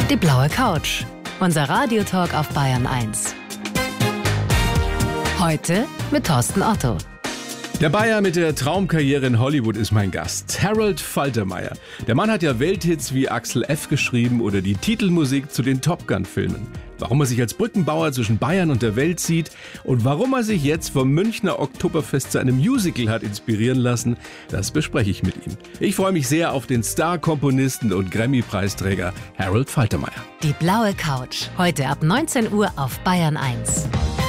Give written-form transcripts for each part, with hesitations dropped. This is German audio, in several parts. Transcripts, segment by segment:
Die blaue Couch. Unser Radiotalk auf Bayern 1. Heute mit Thorsten Otto. Der Bayer mit der Traumkarriere in Hollywood ist mein Gast, Harold Faltermeyer. Der Mann hat ja Welthits wie Axel F. geschrieben oder die Titelmusik zu den Top Gun-Filmen. Warum er sich als Brückenbauer zwischen Bayern und der Welt sieht und warum er sich jetzt vom Münchner Oktoberfest zu einem Musical hat inspirieren lassen, das bespreche ich mit ihm. Ich freue mich sehr auf den Star-Komponisten und Grammy-Preisträger Harold Faltermeyer. Die blaue Couch. Heute ab 19 Uhr auf Bayern 1.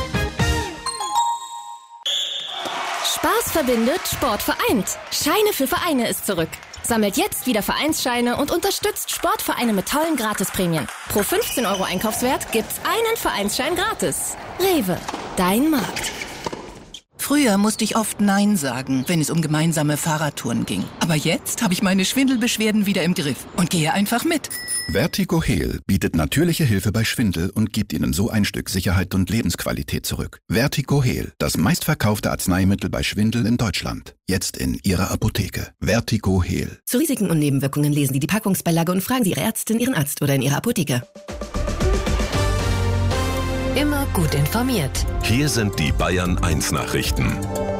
Spaß verbindet, Sport vereint. Scheine für Vereine ist zurück. Sammelt jetzt wieder Vereinsscheine und unterstützt Sportvereine mit tollen Gratisprämien. Pro 15 € Einkaufswert gibt's einen Vereinsschein gratis. Rewe, dein Markt. Früher musste ich oft Nein sagen, wenn es um gemeinsame Fahrradtouren ging. Aber jetzt habe ich meine Schwindelbeschwerden wieder im Griff und gehe einfach mit. Vertigo Heal bietet natürliche Hilfe bei Schwindel und gibt Ihnen so ein Stück Sicherheit und Lebensqualität zurück. Vertigo Heal, das meistverkaufte Arzneimittel bei Schwindel in Deutschland. Jetzt in Ihrer Apotheke. Vertigo Heal. Zu Risiken und Nebenwirkungen lesen Sie die Packungsbeilage und fragen Sie Ihre Ärztin, Ihren Arzt oder in Ihrer Apotheke. Immer gut informiert. Hier sind die Bayern 1 Nachrichten.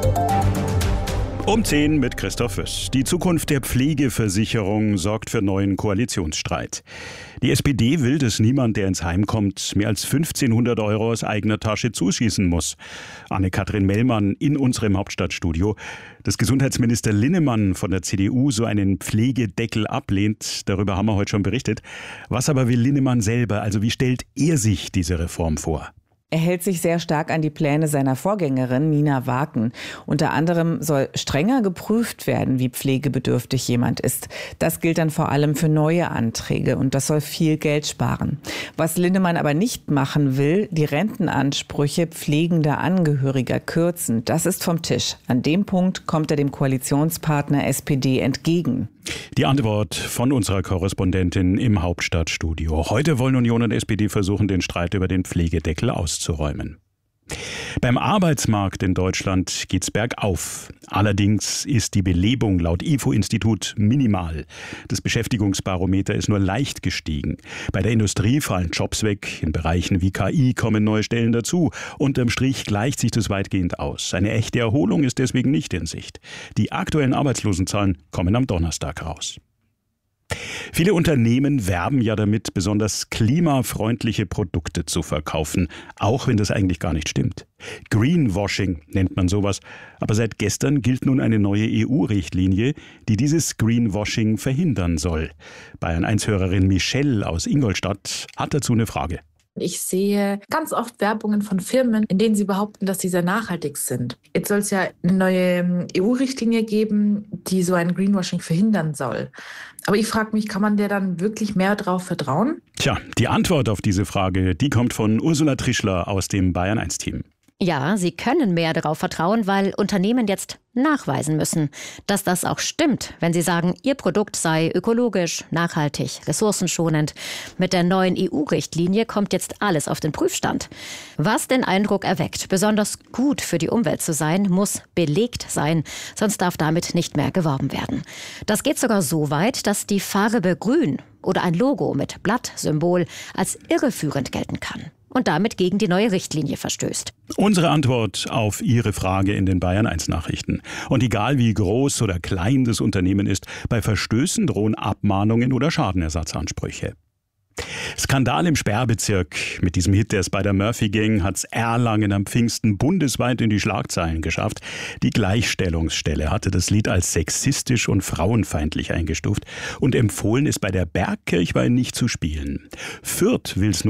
Um 10 mit Christoph Wüss. Die Zukunft der Pflegeversicherung sorgt für neuen Koalitionsstreit. Die SPD will, dass niemand, der ins Heim kommt, mehr als 1.500 € aus eigener Tasche zuschießen muss. Anne-Kathrin Mellmann in unserem Hauptstadtstudio. Dass Gesundheitsminister Linnemann von der CDU so einen Pflegedeckel ablehnt, darüber haben wir heute schon berichtet. Was aber will Linnemann selber? Also wie stellt er sich diese Reform vor? Er hält sich sehr stark an die Pläne seiner Vorgängerin Nina Waken. Unter anderem soll strenger geprüft werden, wie pflegebedürftig jemand ist. Das gilt dann vor allem für neue Anträge und das soll viel Geld sparen. Was Linnemann aber nicht machen will, die Rentenansprüche pflegender Angehöriger kürzen. Das ist vom Tisch. An dem Punkt kommt er dem Koalitionspartner SPD entgegen. Die Antwort von unserer Korrespondentin im Hauptstadtstudio. Heute wollen Union und SPD versuchen, den Streit über den Pflegedeckel auszuräumen. Beim Arbeitsmarkt in Deutschland geht's bergauf. Allerdings ist die Belebung laut IFO-Institut minimal. Das Beschäftigungsbarometer ist nur leicht gestiegen. Bei der Industrie fallen Jobs weg. In Bereichen wie KI kommen neue Stellen dazu. Unterm Strich gleicht sich das weitgehend aus. Eine echte Erholung ist deswegen nicht in Sicht. Die aktuellen Arbeitslosenzahlen kommen am Donnerstag raus. Viele Unternehmen werben ja damit, besonders klimafreundliche Produkte zu verkaufen, auch wenn das eigentlich gar nicht stimmt. Greenwashing nennt man sowas, aber seit gestern gilt nun eine neue EU-Richtlinie, die dieses Greenwashing verhindern soll. Bayern 1-Hörerin Michelle aus Ingolstadt hat dazu eine Frage. Ich sehe ganz oft Werbungen von Firmen, in denen sie behaupten, dass sie sehr nachhaltig sind. Jetzt soll es ja eine neue EU-Richtlinie geben, die so ein Greenwashing verhindern soll. Aber ich frage mich, kann man der dann wirklich mehr darauf vertrauen? Tja, die Antwort auf diese Frage, die kommt von Ursula Trischler aus dem Bayern 1-Team. Ja, Sie können mehr darauf vertrauen, weil Unternehmen jetzt nachweisen müssen, dass das auch stimmt, wenn sie sagen, ihr Produkt sei ökologisch, nachhaltig, ressourcenschonend. Mit der neuen EU-Richtlinie kommt jetzt alles auf den Prüfstand. Was den Eindruck erweckt, besonders gut für die Umwelt zu sein, muss belegt sein, sonst darf damit nicht mehr geworben werden. Das geht sogar so weit, dass die Farbe grün oder ein Logo mit Blattsymbol als irreführend gelten kann und damit gegen die neue Richtlinie verstößt. Unsere Antwort auf Ihre Frage in den Bayern 1 Nachrichten. Und egal wie groß oder klein das Unternehmen ist, bei Verstößen drohen Abmahnungen oder Schadenersatzansprüche. Skandal im Sperrbezirk. Mit diesem Hit der Spider-Murphy-Gang hat's Erlangen am Pfingsten bundesweit in die Schlagzeilen geschafft. Die Gleichstellungsstelle hatte das Lied als sexistisch und frauenfeindlich eingestuft und empfohlen, es bei der Bergkirchweih nicht zu spielen. Fürth will's nun